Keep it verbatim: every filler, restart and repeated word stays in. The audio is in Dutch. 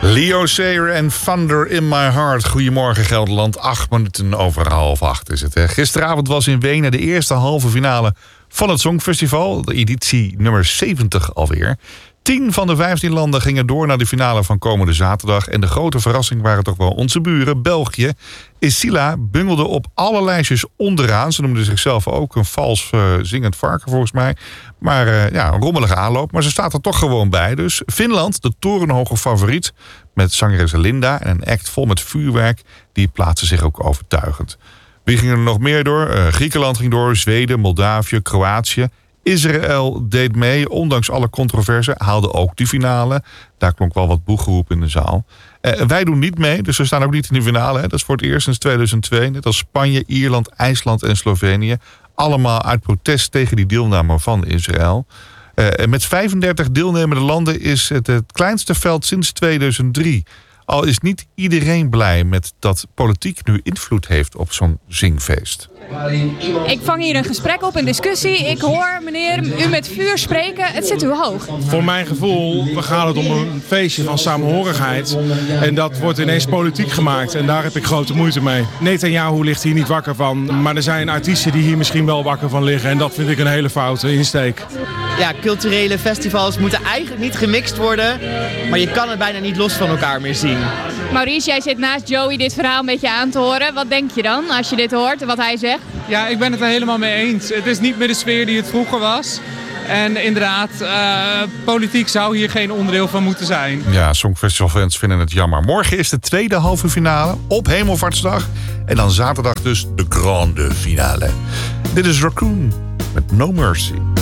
Leo Sayer en Thunder in My Heart. Goedemorgen Gelderland, acht minuten over half acht is het. Hè. Gisteravond was in Wenen de eerste halve finale van het Songfestival. De editie nummer zeventig alweer. Tien van de vijftien landen gingen door naar de finale van komende zaterdag. En de grote verrassing waren toch wel onze buren, België. Isila bungelde op alle lijstjes onderaan. Ze noemden zichzelf ook een vals uh, zingend varken volgens mij. Maar uh, ja, een rommelige aanloop. Maar ze staat er toch gewoon bij. Dus Finland, de torenhoge favoriet, met zangeres Linda en een act vol met vuurwerk, die plaatste zich ook overtuigend. Wie ging er nog meer door? Uh, Griekenland ging door, Zweden, Moldavië, Kroatië. Israël deed mee, ondanks alle controverse, haalde ook die finale. Daar klonk wel wat boegeroep in de zaal. Uh, wij doen niet mee, dus we staan ook niet in de finale. Hè. Dat is voor het eerst sinds tweeduizend twee. Net als Spanje, Ierland, IJsland en Slovenië. Allemaal uit protest tegen die deelname van Israël. Uh, met vijfendertig deelnemende landen is het het kleinste veld sinds tweeduizend drie. Al is niet iedereen blij met dat politiek nu invloed heeft op zo'n zingfeest. Ik vang hier een gesprek op, een discussie. Ik hoor meneer u met vuur spreken. Het zit u hoog. Voor mijn gevoel gaat het om een feestje van samenhorigheid. En dat wordt ineens politiek gemaakt. En daar heb ik grote moeite mee. Netanyahu ligt hier niet wakker van. Maar er zijn artiesten die hier misschien wel wakker van liggen. En dat vind ik een hele foute insteek. Ja, culturele festivals moeten eigenlijk niet gemixt worden. Maar je kan het bijna niet los van elkaar meer zien. Maurice, jij zit naast Joey dit verhaal een beetje aan te horen. Wat denk je dan als je dit hoort en wat hij zegt? Ja, ik ben het er helemaal mee eens. Het is niet meer de sfeer die het vroeger was. En inderdaad, uh, politiek zou hier geen onderdeel van moeten zijn. Ja, Songfestivalfans vinden het jammer. Morgen is de tweede halve finale op Hemelvaartsdag. En dan zaterdag dus de grande finale. Dit is Raccoon met No Mercy.